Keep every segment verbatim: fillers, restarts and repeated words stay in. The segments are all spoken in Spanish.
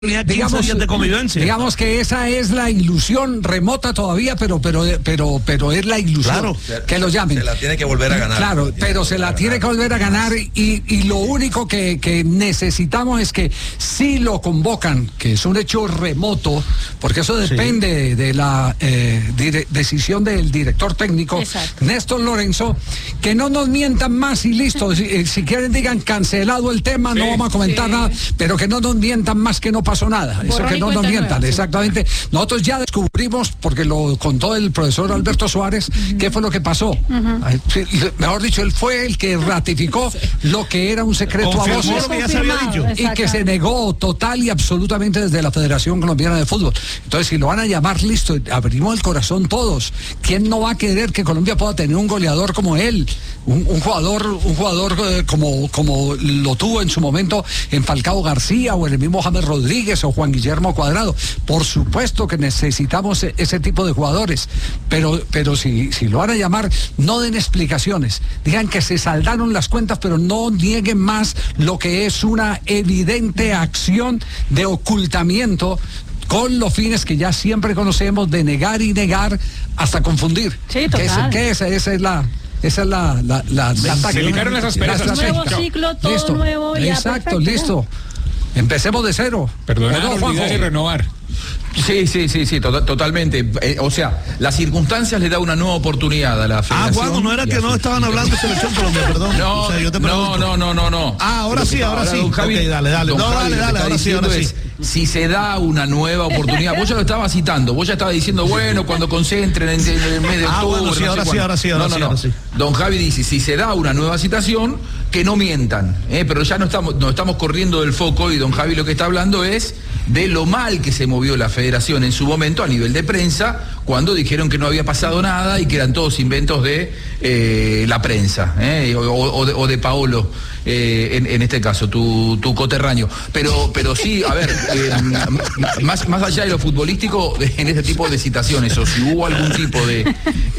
Digamos, días de convivencia. Digamos que esa es la ilusión remota todavía, pero pero pero pero es la ilusión, claro, que lo llamen. Se la tiene que volver a ganar. Claro, pero se la tiene que volver a ganar y, y lo único que, que necesitamos es que si lo convocan, que es un hecho remoto, porque eso depende sí. de la eh, dire, decisión del director técnico, exacto, Néstor Lorenzo, que no nos mientan más y listo. Si, si quieren digan cancelado el tema, sí, no vamos a comentar sí. nada, pero que no nos mientan más, que no pasó nada, eso que no nos mientan, exactamente. Nosotros ya descubrimos, porque lo contó el profesor Alberto Suárez, uh-huh. qué fue lo que pasó. Uh-huh. Mejor dicho, él fue el que ratificó lo que era un secreto Confirmó a voces que ya se había dicho. y que se negó total y absolutamente desde la Federación Colombiana de Fútbol. Entonces, si lo van a llamar, listo, abrimos el corazón todos. ¿Quién no va a querer que Colombia pueda tener un goleador como él? Un, un jugador, un jugador eh, como, como lo tuvo en su momento en Falcao García o en el mismo James Rodríguez o Juan Guillermo Cuadrado. Por supuesto que necesitamos ese tipo de jugadores, pero, pero si, si lo van a llamar, no den explicaciones, digan que se saldaron las cuentas, pero no nieguen más lo que es una evidente acción de ocultamiento con los fines que ya siempre conocemos de negar y negar hasta confundir. Sí, total. Que esa, esa es la esa es la la, la, la se eliminaron las asperezas. Nuevo ciclo, todo listo. nuevo. Ya, exacto, perfecto, listo. Empecemos de cero. Perdonar, no, olvidar y renovar. Sí, sí, sí, sí, to- totalmente. Eh, o sea, las circunstancias le da una nueva oportunidad a la federación. Ah, Juan, no era que no estaban hablando de selección Colombia, perdón. No, o sea, yo te no, no, no, no, no. Ah, ahora sí, ahora, ahora sí. Don Javi, okay, dale, dale. Don No, Javi, dale, dale, ahora sí, ahora sí. Es, si se da una nueva oportunidad, vos ya lo estabas citando, vos ya estabas diciendo, bueno, cuando concentren en, en el mes de ah, octubre. Bueno, sí, no ahora, sé sí ahora sí, ahora no, sí, no, ahora no. sí. Don Javi dice, si se da una nueva citación, que no mientan, ¿eh? Pero ya no estamos, no estamos corriendo del foco y don Javi lo que está hablando es de lo mal que se movió la federación en su momento a nivel de prensa, cuando dijeron que no había pasado nada y que eran todos inventos de eh, la prensa, ¿eh? o, o, de, o de Paolo, eh, en, en este caso, tu, tu coterráneo. Pero, pero sí, a ver, eh, más, más allá de lo futbolístico, en este tipo de citaciones, o si hubo algún tipo de,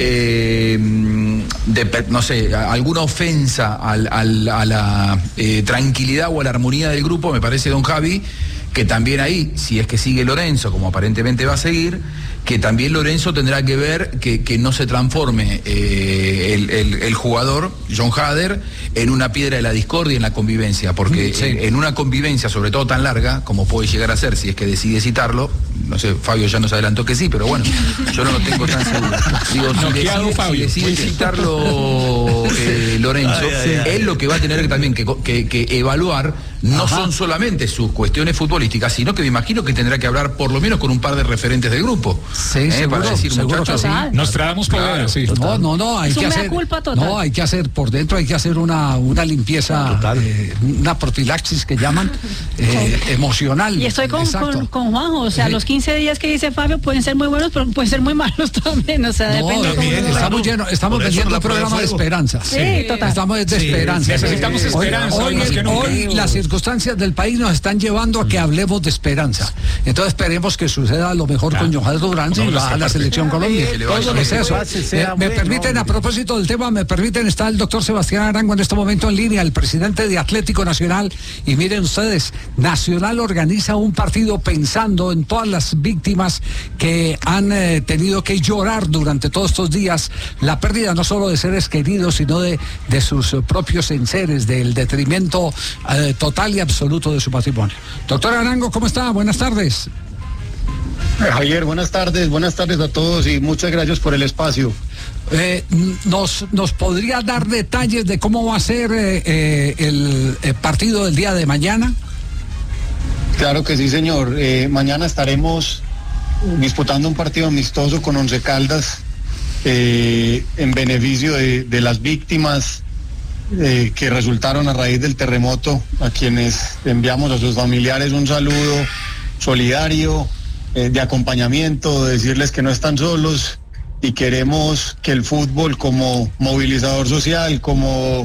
eh, de no sé, alguna ofensa al, al, a la eh, tranquilidad o a la armonía del grupo, me parece, don Javi, que también ahí, si es que sigue Lorenzo, como aparentemente va a seguir, que también Lorenzo tendrá que ver que, que no se transforme eh, el, el, el jugador, John Hader, en una piedra de la discordia en la convivencia, porque sí. en, en una convivencia, sobre todo tan larga, como puede llegar a ser, si es que decide citarlo, no sé, Fabio ya nos adelantó que sí, pero bueno, yo no lo tengo tan seguro. Digo, si decide, si decide citarlo eh, Lorenzo, ay, ay, ay. él lo que va a tener que también que, que, que evaluar no Ajá. son solamente sus cuestiones futbolísticas, sino que me imagino que tendrá que hablar por lo menos con un par de referentes del grupo. Sí, eh, seguro, para decir, seguro muchachos, que sí. Nos traemos por claro, sí. No, no, no, hay es que una hacer culpa total. No, hay que hacer por dentro, hay que hacer una una limpieza, eh, una profilaxis que llaman eh, emocional. Y estoy con, con, con Juanjo, o sea, sí. los quince días que dice Fabio pueden ser muy buenos, pero pueden ser muy malos también, o sea, no, depende de cómo bien, estamos llenos, estamos vendiendo un programa de esperanza. Sí, sí, total. Estamos de sí, esperanza. Necesitamos esperanza. Hoy, hoy, el, hoy las circunstancias del país nos están llevando a que hablemos de esperanza. Entonces esperemos que suceda lo mejor claro. con Johan Durán y va a la selección Colombia. Todo es eso. Me, me permiten, a propósito del tema, me permiten, está el doctor Sebastián Arango en este momento en línea, el presidente de Atlético Nacional, y miren ustedes, Nacional organiza un partido pensando en todas las víctimas que han eh, tenido que llorar durante todos estos días la pérdida no solo de seres queridos, sino de, de sus propios enseres, del detrimento eh, total y absoluto de su patrimonio. Doctor Arango, ¿cómo está? Buenas tardes. Javier, buenas tardes, buenas tardes a todos y muchas gracias por el espacio. Eh, nos, ¿Nos podría dar detalles de cómo va a ser eh, eh, el, el partido del día de mañana? Claro que sí, señor. Eh, mañana estaremos disputando un partido amistoso con Once Caldas eh, en beneficio de, de las víctimas eh, que resultaron a raíz del terremoto, a quienes enviamos a sus familiares un saludo solidario, eh, de acompañamiento, de decirles que no están solos y queremos que el fútbol como movilizador social, como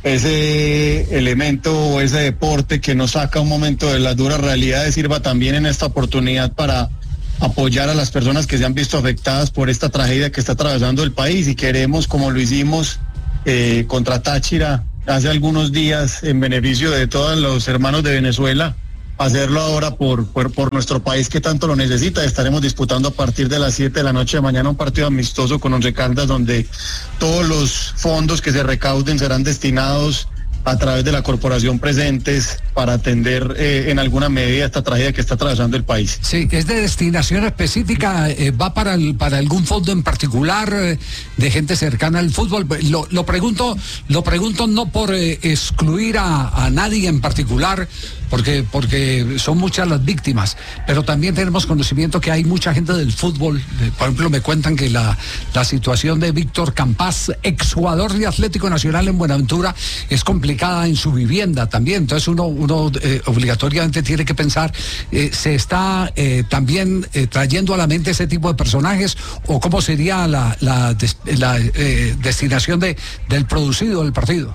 ese elemento o ese deporte que nos saca un momento de las duras realidades, sirva también en esta oportunidad para apoyar a las personas que se han visto afectadas por esta tragedia que está atravesando el país, y queremos, como lo hicimos eh, contra Táchira hace algunos días en beneficio de todos los hermanos de Venezuela, hacerlo ahora por, por, por nuestro país que tanto lo necesita. Estaremos disputando a partir de las siete de la noche de mañana un partido amistoso con Once Caldas, donde todos los fondos que se recauden serán destinados a través de la corporación Presentes para atender eh, en alguna medida esta tragedia que está atravesando el país. Sí, es de destinación específica, eh, va para el, para algún fondo en particular eh, de gente cercana al fútbol. Lo, lo pregunto, lo pregunto no por eh, excluir a, a nadie en particular, porque porque son muchas las víctimas, pero también tenemos conocimiento que hay mucha gente del fútbol. Por ejemplo, me cuentan que la, la situación de Víctor Campás, exjugador de Atlético Nacional en Buenaventura, es complicada en su vivienda también. Entonces uno, uno eh, obligatoriamente tiene que pensar, eh, ¿se está eh, también eh, trayendo a la mente ese tipo de personajes? ¿O cómo sería la, la, des, la eh, destinación de, del producido del partido?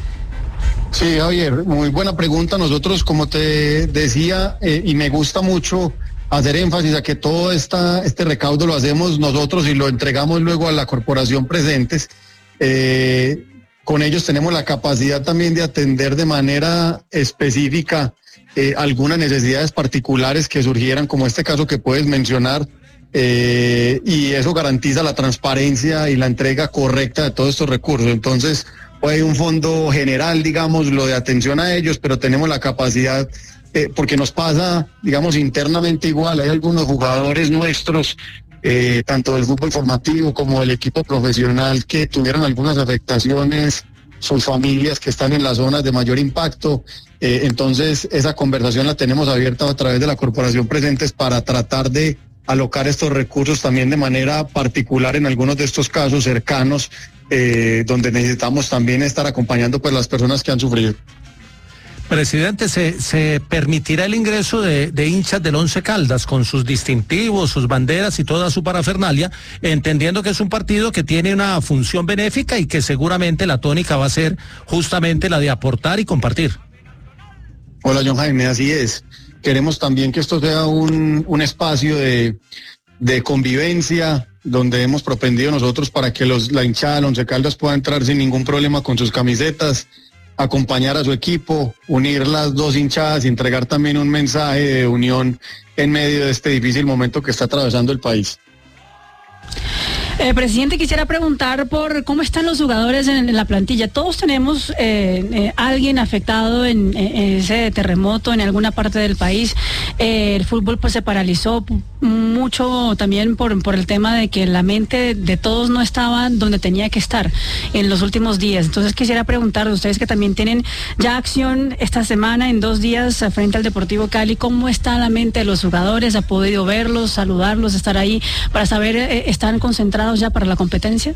Sí, Javier, muy buena pregunta. Nosotros, como te decía, eh, y me gusta mucho hacer énfasis a que todo esta, este recaudo lo hacemos nosotros y lo entregamos luego a la corporación Presentes. Eh, con ellos tenemos la capacidad también de atender de manera específica eh, algunas necesidades particulares que surgieran, como este caso que puedes mencionar, eh, y eso garantiza la transparencia y la entrega correcta de todos estos recursos. Entonces, hay un fondo general, digamos, lo de atención a ellos, pero tenemos la capacidad, eh, porque nos pasa, digamos, internamente igual. Hay algunos jugadores nuestros, eh, tanto del fútbol formativo como del equipo profesional, que tuvieron algunas afectaciones, sus familias que están en las zonas de mayor impacto. Eh, entonces, esa conversación la tenemos abierta a través de la Corporación Presentes para tratar de alocar estos recursos también de manera particular en algunos de estos casos cercanos, Eh, donde necesitamos también estar acompañando pues las personas que han sufrido. Presidente, ¿se, se permitirá el ingreso de, de hinchas del Once Caldas con sus distintivos, sus banderas y toda su parafernalia, entendiendo que es un partido que tiene una función benéfica y que seguramente la tónica va a ser justamente la de aportar y compartir? Hola, John Jaime, así es. Queremos también que esto sea un, un espacio de, de convivencia, donde hemos propendido nosotros para que los, la hinchada del Once Caldas pueda entrar sin ningún problema con sus camisetas, acompañar a su equipo, unir las dos hinchadas y entregar también un mensaje de unión en medio de este difícil momento que está atravesando el país. Eh, presidente, quisiera preguntar por cómo están los jugadores en, en la plantilla. Todos tenemos eh, eh, alguien afectado en, en ese terremoto en alguna parte del país. Eh, el fútbol pues se paralizó mucho también por, por el tema de que la mente de todos no estaba donde tenía que estar en los últimos días. Entonces quisiera preguntar a ustedes que también tienen ya acción esta semana en dos días frente al Deportivo Cali, ¿cómo está la mente de los jugadores? ¿Ha podido verlos, saludarlos, estar ahí para saber, eh, están concentrados ya para la competencia?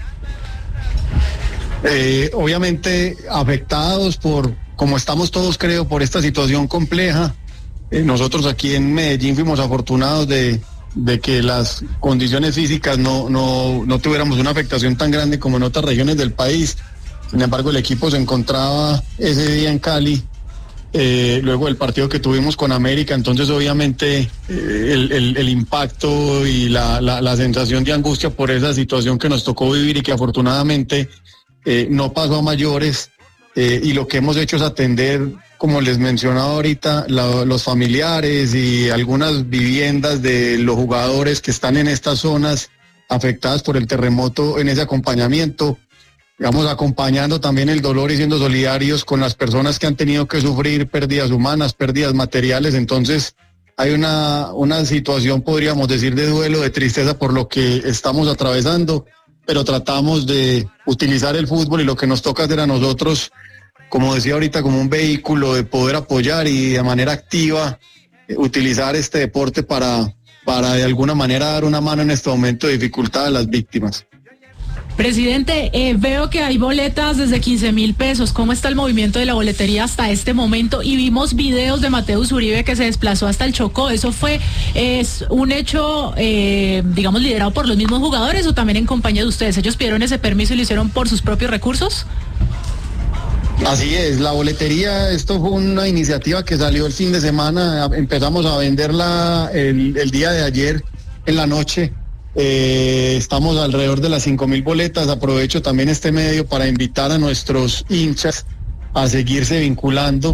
Eh, obviamente afectados por, como estamos todos creo, por esta situación compleja. Eh, nosotros aquí en Medellín fuimos afortunados de, de que las condiciones físicas no, no, no tuviéramos una afectación tan grande como en otras regiones del país. Sin embargo, el equipo se encontraba ese día en Cali, eh, luego del partido que tuvimos con América. Entonces obviamente eh, el, el, el impacto y la, la, la sensación de angustia por esa situación que nos tocó vivir y que afortunadamente eh, no pasó a mayores, eh, y lo que hemos hecho es atender, como les mencionaba ahorita, la, los familiares y algunas viviendas de los jugadores que están en estas zonas afectadas por el terremoto, en ese acompañamiento. Digamos, acompañando también el dolor y siendo solidarios con las personas que han tenido que sufrir pérdidas humanas, pérdidas materiales. Entonces hay una, una situación, podríamos decir, de duelo, de tristeza por lo que estamos atravesando, pero tratamos de utilizar el fútbol y lo que nos toca hacer a nosotros, como decía ahorita, como un vehículo de poder apoyar y de manera activa eh, utilizar este deporte para, para de alguna manera dar una mano en este momento de dificultad a las víctimas. Presidente, eh, veo que hay boletas desde quince mil pesos. ¿Cómo está el movimiento de la boletería hasta este momento? Y vimos videos de Mateus Uribe que se desplazó hasta el Chocó. ¿Eso fue es un hecho, eh, digamos, liderado por los mismos jugadores o también en compañía de ustedes? ¿Ellos pidieron ese permiso y lo hicieron por sus propios recursos? Así es, la boletería, esto fue una iniciativa que salió el fin de semana. Empezamos a venderla el, el día de ayer en la noche. Eh, estamos alrededor de las cinco mil boletas. Aprovecho también este medio para invitar a nuestros hinchas a seguirse vinculando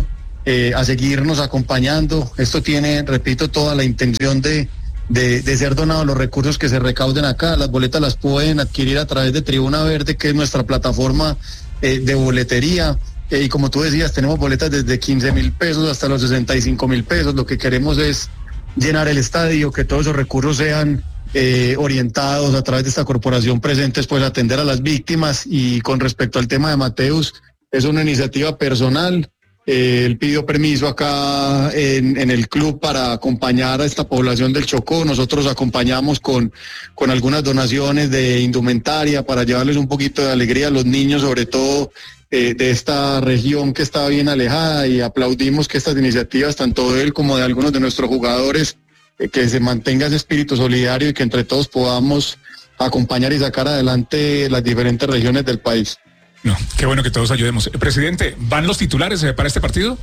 eh, a seguirnos acompañando. Esto tiene, repito, toda la intención de, de, de ser donados los recursos que se recauden acá. Las boletas las pueden adquirir a través de Tribuna Verde, que es nuestra plataforma eh, de boletería. Eh, y como tú decías, tenemos boletas desde quince mil pesos hasta los sesenta y cinco mil pesos. Lo que queremos es llenar el estadio, que todos esos recursos sean eh, orientados a través de esta corporación presentes, pues atender a las víctimas. Y con respecto al tema de Mateus, es una iniciativa personal. Eh, él pidió permiso acá en, en el club para acompañar a esta población del Chocó. Nosotros acompañamos con, con algunas donaciones de indumentaria para llevarles un poquito de alegría a los niños, sobre todo eh, de esta región que está bien alejada, y aplaudimos que estas iniciativas, tanto de él como de algunos de nuestros jugadores, eh, que se mantenga ese espíritu solidario y que entre todos podamos acompañar y sacar adelante las diferentes regiones del país. No, qué bueno que todos ayudemos. Eh, presidente, ¿van los titulares eh, para este partido?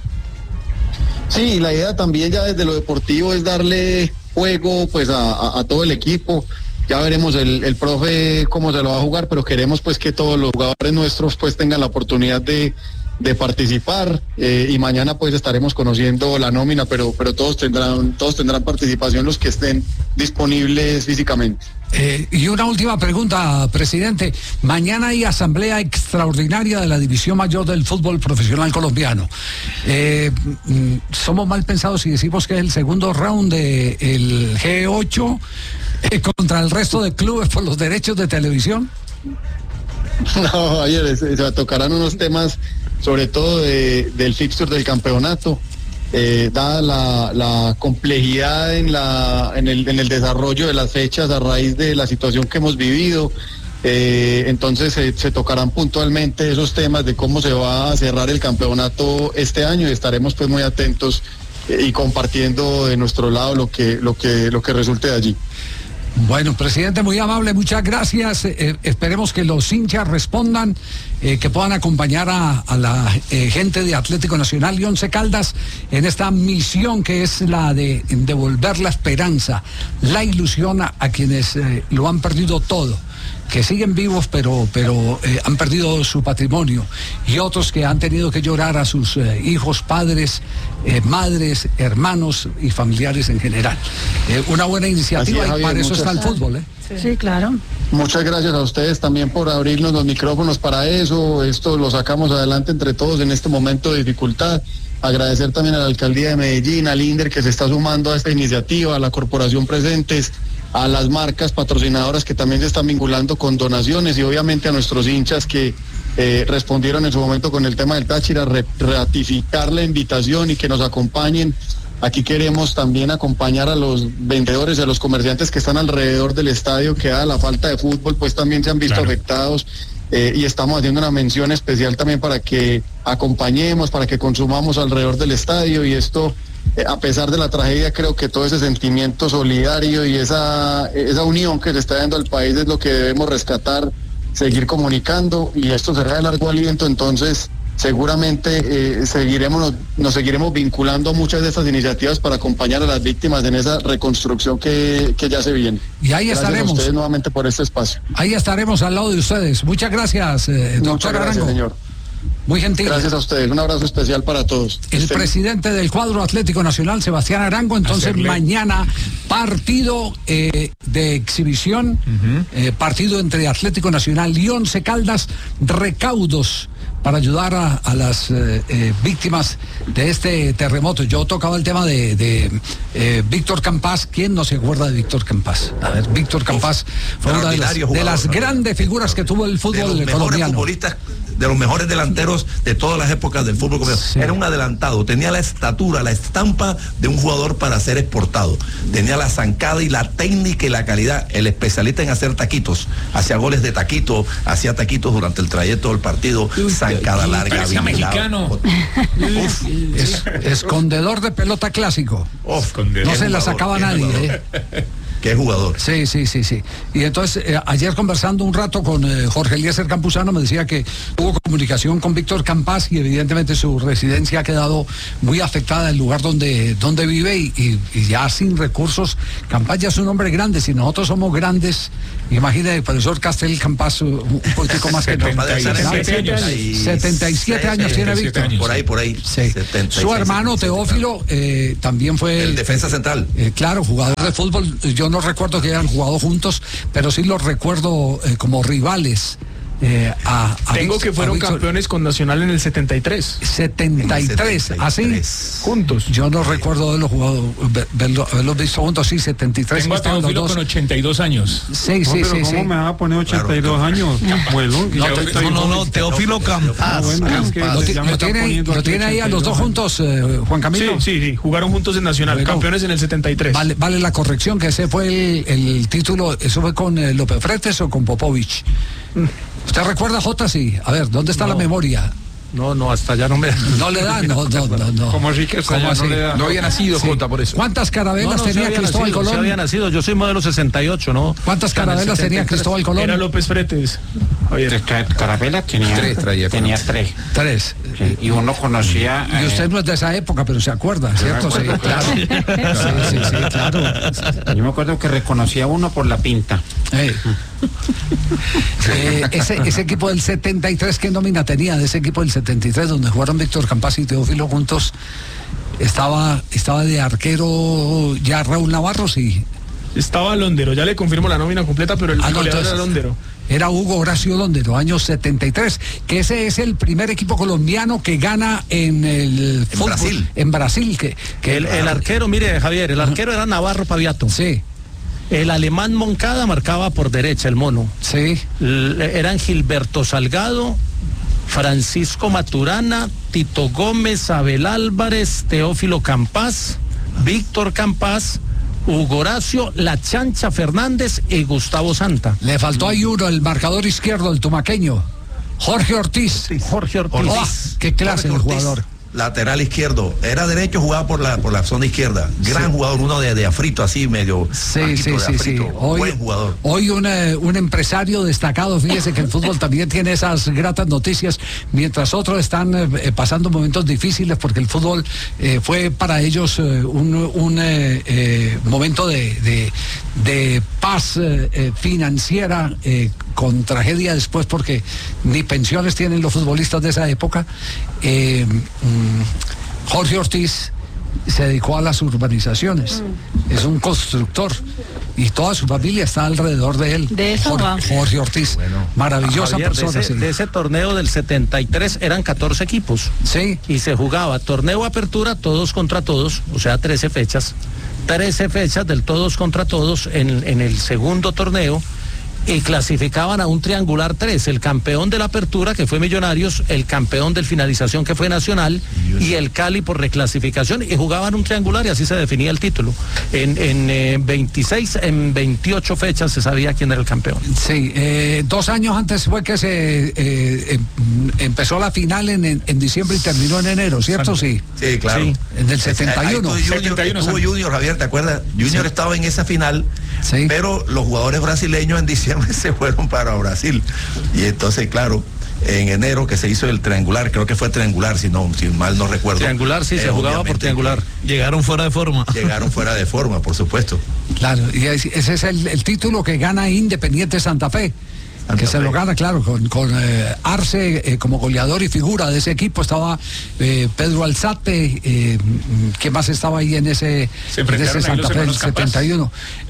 Sí, la idea también ya desde lo deportivo es darle juego pues a, a, a todo el equipo. Ya veremos el, el profe cómo se lo va a jugar, pero queremos pues que todos los jugadores nuestros pues tengan la oportunidad de, de participar, eh, y mañana pues estaremos conociendo la nómina, pero, pero todos tendrán, todos tendrán participación los que estén disponibles físicamente. Eh, y una última pregunta, presidente. Mañana hay asamblea extraordinaria de la División Mayor del Fútbol Profesional Colombiano. Eh, ¿Somos mal pensados si decimos que es el segundo round del G ocho eh, contra el resto de clubes por los derechos de televisión? No, ayer se, se tocarán unos temas, sobre todo de, del fixture del campeonato. Eh, dada la, la complejidad en, la, en, el, en el desarrollo de las fechas a raíz de la situación que hemos vivido, eh, entonces se, se tocarán puntualmente esos temas de cómo se va a cerrar el campeonato este año, y estaremos pues muy atentos eh, y compartiendo de nuestro lado lo que, lo que, lo que resulte de allí. Bueno, presidente, muy amable, muchas gracias. Eh, esperemos que los hinchas respondan, eh, que puedan acompañar a, a la eh, gente de Atlético Nacional y Once Caldas en esta misión que es la de devolver la esperanza, la ilusión a, a quienes eh, lo han perdido todo, que siguen vivos pero, pero eh, han perdido su patrimonio, y otros que han tenido que llorar a sus eh, hijos, padres, eh, madres, hermanos y familiares en general. Eh, una buena iniciativa, es, Javier, y para eso está el fútbol. ¿eh? Sí. sí, claro. Muchas gracias a ustedes también por abrirnos los micrófonos para eso. Esto lo sacamos adelante entre todos en este momento de dificultad. Agradecer también a la Alcaldía de Medellín, al INDER, que se está sumando a esta iniciativa, a la Corporación Presentes, a las marcas patrocinadoras que también se están vinculando con donaciones, y obviamente a nuestros hinchas que eh, respondieron en su momento con el tema del Táchira, re, ratificar la invitación y que nos acompañen. Aquí queremos también acompañar a los vendedores, a los comerciantes que están alrededor del estadio, que a la falta de fútbol pues también se han visto claro. afectados. Eh, y estamos haciendo una mención especial también para que acompañemos, para que consumamos alrededor del estadio, y esto, eh, a pesar de la tragedia, creo que todo ese sentimiento solidario y esa, esa unión que se está dando al país es lo que debemos rescatar, seguir comunicando, y esto será de largo aliento. Entonces seguramente eh, seguiremos, nos, nos seguiremos vinculando a muchas de estas iniciativas para acompañar a las víctimas en esa reconstrucción que, que ya se viene. Y ahí gracias estaremos. a ustedes nuevamente por este espacio. Ahí estaremos al lado de ustedes. Muchas gracias, eh, doctor Muchas gracias, Arango. señor. Muy gentil. Gracias a ustedes, un abrazo especial para todos. El Usted... presidente del cuadro Atlético Nacional, Sebastián Arango. Entonces Hacerle. mañana partido eh, de exhibición, uh-huh. eh, partido entre Atlético Nacional y Once Caldas, recaudos para ayudar a, a las eh, eh, víctimas de este terremoto. Yo tocaba el tema de, de eh, Víctor Campás. ¿Quién no se acuerda de Víctor Campás? A ver, Víctor Campás fue una de las, jugador, de las grandes figuras que tuvo el fútbol de los colombiano. Futbolistas, de los mejores delanteros de todas las épocas del fútbol colombiano. Sí. Era un adelantado, tenía la estatura, la estampa de un jugador para ser exportado. Tenía la zancada y la técnica y la calidad. El especialista en hacer taquitos. Hacía goles de taquito, hacía taquitos durante el trayecto del partido. Zancada larga, bien mexicano. Uf, es, escondedor de pelota clásico. Uf, no se la sacaba nadie. ¿eh? Qué jugador. Sí, sí, sí, sí. Y entonces, eh, ayer conversando un rato con eh, Jorge Eliezer Campuzano, me decía que tuvo comunicación con Víctor Campas y evidentemente su residencia ha quedado muy afectada, el lugar donde, donde vive y, y, y ya sin recursos. Campas ya es un hombre grande, si nosotros somos grandes, imagínate el profesor Castel Campas un, un poquitico más que setenta y siete años. setenta y siete años tiene Víctor. Por ahí, por ahí. Sí. Su hermano Teófilo eh, también fue... El defensa central. Eh, claro, jugador de fútbol. Yo no recuerdo que hayan jugado juntos, pero sí los recuerdo eh, como rivales. Eh, a, a Tengo Víctor, que fueron campeones con Nacional en el setenta y tres. setenta y tres, así. Juntos. Yo no recuerdo haberlos jugado, verlo, haberlos visto juntos, sí, setenta y tres. Tengo a Teófilo con ochenta y dos años. Sí, no, sí, pero sí. ¿cómo sí. me va a poner ochenta y dos claro, años? Bueno, No, no, No, no, Teófilo Campas. Ah, bueno, es que Lo, ti- ya me lo están tiene, poniendo lo aquí tiene ahí a los dos ochenta y juntos, eh, Juan Sí, Camilo. sí, sí, jugaron juntos en Nacional, Bueno. campeones en el setenta y tres. Vale, vale la corrección, que ese fue el, el título, ¿eso fue con eh, López Fretes o con Popovich? ¿Usted recuerda, Jota? Sí. A ver, ¿dónde está No. la memoria? No, no, hasta allá no me... No le dan, no, no, no. no. Como así que ¿Cómo no así? le da? No había nacido Sí. Jota por eso. ¿Cuántas carabelas No, no, sí tenía había Cristóbal nacido, sí Colón? había nacido, yo soy modelo sesenta y ocho, ¿no? ¿Cuántas En el carabelas tenía setenta y tres. Cristóbal Colón? Era López Fretes. Javier. Carabela tenía Tres traía, tenía tres. Tres. Sí, y uno conocía. Y usted no es de esa época, pero se acuerda, ¿cierto? Sí, claro. Sí, sí, sí, claro. Yo me acuerdo que reconocía a uno por la pinta. Eh. Eh, ese, ese equipo del setenta y tres, ¿qué nómina tenía de ese equipo del setenta y tres, donde jugaron Víctor Campas y Teófilo juntos? Estaba, estaba de arquero ya Raúl Navarro, sí. Estaba Londero, ya le confirmo la nómina completa, pero el Ah, no, goleador entonces- era Londero. Era Hugo Horacio Londero, año setenta y tres, que ese es el primer equipo colombiano que gana en el fútbol, Brasil. en Brasil, que, que El, el arquero, mire, Javier, el arquero era Navarro Paviato. sí, El alemán Moncada marcaba por derecha, el mono. sí. L- eran Gilberto Salgado, Francisco Maturana, Tito Gómez, Abel Álvarez, Teófilo Campas, Víctor Campas, Hugo Horacio, La Chancha Fernández y Gustavo Santa. Le faltó ahí uno, el marcador izquierdo, el tumaqueño, Jorge Ortiz. Jorge Ortiz. Oh, qué clase de Jorge Ortiz, jugador. lateral izquierdo. Era derecho, jugaba por la por la zona izquierda. Gran jugador, uno de, de afrito, así medio. Sí, bajito, sí, de sí, sí. afrito. Hoy, Buen jugador. hoy un, eh, un empresario destacado, fíjese que el fútbol también tiene esas gratas noticias, mientras otros están eh, eh, pasando momentos difíciles porque el fútbol eh, fue para ellos eh, un, un eh, eh, momento de, de, de paz eh, eh, financiera, eh, con tragedia después porque ni pensiones tienen los futbolistas de esa época. Eh, mm, Jorge Ortiz se dedicó a las urbanizaciones, es un constructor y toda su familia está alrededor de él. De eso va. Jorge, Jorge Ortiz, maravillosa Javier, persona. de, ese, sí. de ese torneo del setenta y tres eran catorce equipos. Sí. Y se jugaba torneo apertura, todos contra todos, o sea, trece fechas. trece fechas del todos contra todos en, en el segundo torneo. Y clasificaban a un triangular tres, el campeón de la apertura que fue Millonarios, el campeón del finalización que fue Nacional y el Cali por reclasificación, y jugaban un triangular y así se definía el título. En, en eh, veintiséis, en veintiocho fechas se sabía quién era el campeón. Sí, eh, dos años antes fue que se eh, em- empezó la final en, en, en diciembre y terminó en enero, ¿cierto? Sí. Sí, claro. Sí, en el setenta y uno. Ahí estuvo Junior, setenta y uno, estuvo Santi. Junior, Javier, ¿te acuerdas? Junior Sí. estaba en esa final, Sí. pero los jugadores brasileños en diciembre se fueron para Brasil. Y entonces, claro, en enero que se hizo el triangular, creo que fue triangular, si no, si mal no recuerdo. Triangular, sí, Eh, se jugaba por obviamente, triangular. Llegaron fuera de forma. Llegaron fuera de forma, por supuesto. Claro, y es- ese es el, el título que gana Independiente Santa Fe. Santa que se Fe. lo gana, claro, con, con eh, Arce eh, como goleador y figura de ese equipo. Estaba eh, Pedro Alzate, eh, ¿qué más estaba ahí en ese, Se en ese enfrentaron ahí Santa los Fe del hermanos Campas. setenta y uno?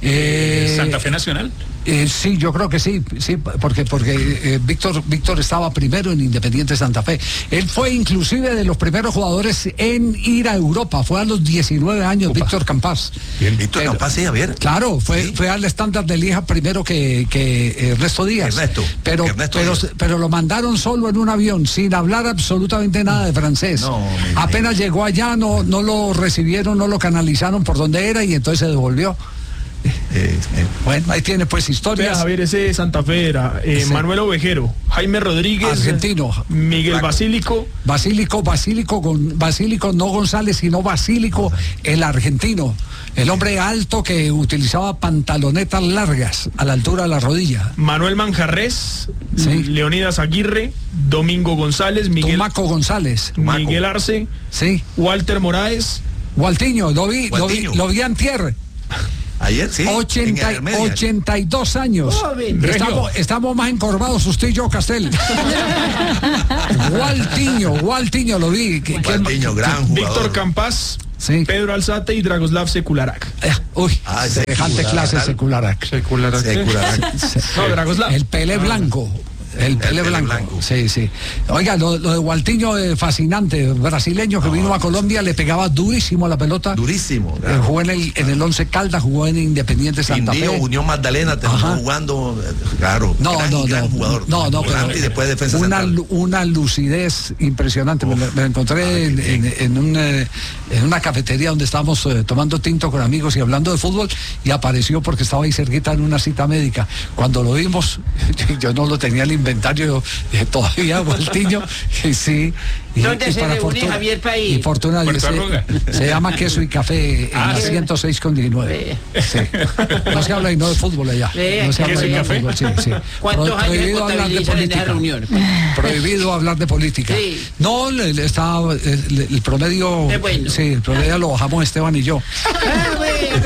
Eh, Eh, Santa Fe Nacional. Eh, sí, yo creo que sí, sí, porque porque eh, Víctor Víctor estaba primero en Independiente Santa Fe. Él fue inclusive de los primeros jugadores en ir a Europa. Fue a los diecinueve años, Víctor Campas. Bien, Víctor Pero- Campas, sí, Javier. Claro, fue, Sí. fue al estándar de Lieja primero que, que Ernesto Díaz. Ernesto, pero, Ernesto pero, Díaz. pero lo mandaron solo en un avión, sin hablar absolutamente nada de francés. No, me Apenas llegó allá, no, no lo recibieron, no lo canalizaron por donde era y entonces se devolvió. Eh, eh, Bueno, ahí tiene pues Vea, historias. Javier, ese de Santa Fe era eh, Sí. Manuel Ovejero, Jaime Rodríguez, Argentino. Miguel Flaco. Basílico, Basílico, Basílico, con Basílico, no González, sino Basílico, el argentino. El hombre alto que utilizaba pantalonetas largas a la altura de la rodilla. Manuel Manjarres, Sí. Leonidas Aguirre, Domingo González, Miguel, Tumaco González. Miguel Arce, Sí. Walter Moraes. Gualtiño, lo vi, lo vi, Gualtiño. lo vi antier. Ayer sí. ochenta, en Armedia. ochenta y dos años. Estamos, estamos más encorvados usted y yo, Castel. Gualtiño, Gualtiño lo vi. Que- que- Gualtiño, gran jugador. Víctor Campas, Sí. Pedro Alzate y Dragoslav Sekularak. Eh, Uy, Ah, semejante secular, clase tal. secular. Secular. Secular. No, Dragoslav. El Pelé blanco. El Pelé Pelé blanco. blanco. Sí, sí. Oiga, lo, lo de Gualtiño es fascinante. Brasileño que vino a Colombia, le pegaba durísimo a la pelota. Durísimo. Eh, jugó en el, en el Once Caldas, jugó en Independiente Santa Quindío, Fe. Unión Magdalena, terminó Ajá. jugando, eh, claro, No, gran, no, gran no, jugador. no, no, Volante pero y después defensa una, central. lu- una lucidez impresionante. Me, lo- me lo encontré en, en- en un, eh, en una cafetería donde estábamos eh, tomando tinto con amigos y hablando de fútbol y apareció porque estaba ahí cerquita en una cita médica. Cuando lo vimos, yo no lo tenía en el inventario eh, todavía, Gualtiño, y sí. Y, ¿Dónde y se para reúne fortuna- Javier País? Y fortuna Puerto se, Arruga. se llama Queso y Café en Ah, la sí. ciento seis con diecinueve. Sí. No se habla y no de fútbol allá. Ve, No se habla ¿Queso y y no de café? fútbol, sí, sí. ¿Cuántos Pro- años prohibido hablar de contabilizan en esa política. reunión? Prohibido hablar de política. Sí. No, le, le está, el, el promedio. Es bueno. Sí, el promedio lo bajamos Esteban y yo. Ah, bueno,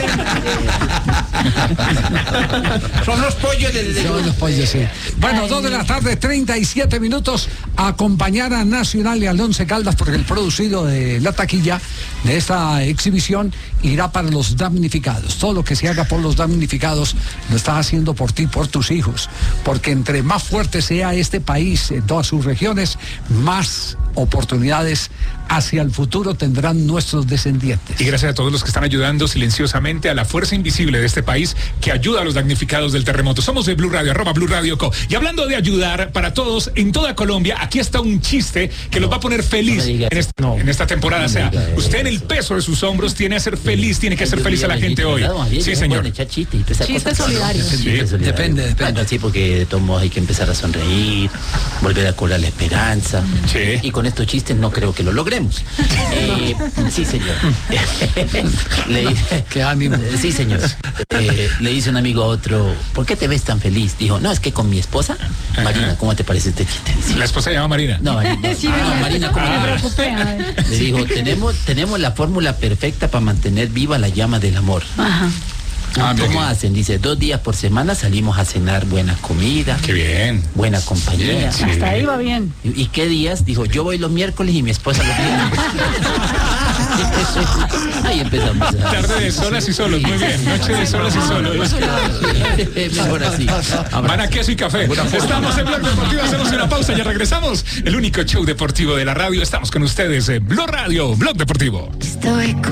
bueno. Son los pollos del del- Son los pollos, sí. Bueno, dos de la tarde, treinta y siete minutos. Acompañar a Nacional y al Once Caldas porque el producido de la taquilla de esta exhibición irá para los damnificados. Todo lo que se haga por los damnificados lo estás haciendo por ti, por tus hijos. Porque entre más fuerte sea este país en todas sus regiones, más oportunidades hacia el futuro tendrán nuestros descendientes. Y gracias a todos los que están ayudando silenciosamente a la fuerza invisible de este país que ayuda a los damnificados del terremoto. Somos de Blue Radio, arroba Blue Radio Co. Y hablando de ayudar para todos en toda Colombia, aquí está un chiste que los va a poner feliz no me diga en, eso. esta, en esta temporada. O sea, usted en el peso de sus hombros tiene que ser feliz, tiene que hacer feliz a la gente hoy. Sí, señor. Chiste solidario. Depende, depende. Bueno, sí, porque de todos modos hay que empezar a sonreír, volver a cobrar la esperanza. Sí. Y con estos chistes no creo que lo logremos. Eh, sí, señor. Le dice- Qué ánimo. Sí, señor. Eh, le dice un amigo a otro, ¿por qué te ves tan feliz? Dijo, no, es que con mi esposa, Marina, ¿cómo te parece este chiste? Dice, La esposa se llama Marina. no, Marina, Sí, no, ¿verdad? Marina, ¿cómo Me te preocupé. a ver. Le dijo, tenemos, tenemos la fórmula perfecta para mantener viva la llama del amor. Ajá. Ah, mira ¿Cómo qué- hacen? Dice, dos días por semana salimos a cenar buena comida, Qué bien. buena compañía. Bien, sí. Hasta ahí va bien. ¿Y, y qué días? Dijo, yo voy los miércoles y mi esposa los viernes. Ahí empezamos. a- Tarde de solas y solos, muy bien. Noche de solas y solos. Mejor así. Van a queso y café. Estamos en Blog Deportivo, hacemos una pausa y ya regresamos. El único show deportivo de la radio. Estamos con ustedes en Blue Radio, Blog Deportivo. Estoy